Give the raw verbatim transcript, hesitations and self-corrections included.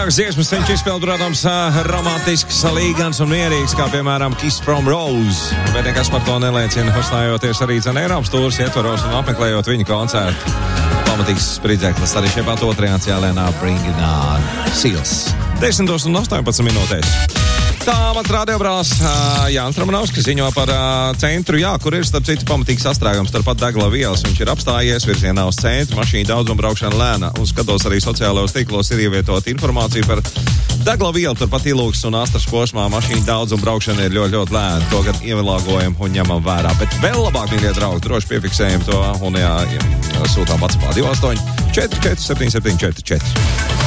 Vairākas dziesmas viņš izpilda, protams, romantisks, līgans un mierīgs, kā piemēram Kiss from Rose. Bet nekas par to neliecina, uzstājoties arī dzen Eiropas tūras ietvaros un apmeklējot viņu koncertu. Pamatīgs spridzeklis arī šeit pat otrajā cēlienā Bring It On. Seals. desmit un astoņpadsmit minūtēs. Tā mans radiobrālis uh, Jānis Ramanovskis ziņo par uh, centru, jā, kur ir starp citu pamatīgi sastrēgums starp pat degla vielas. Viņš ir apstājies virzienā uz centru, mašīna daudzuma braukšana lēna. Un skatos arī sociālajos tīklos ir ievietot informāciju par degla vielu, turpat Ilūgas un Astras posmā mašīna daudzuma braukšana ir ļoti, ļoti lēna. To gan ievēlogojam un ņemam vērā. Bet vēl labāk, mīļie draugi, droši piefiksējam to un jā, jā sūtām WhatsAppā divi astoņi četri četri septiņi septiņi četri četri.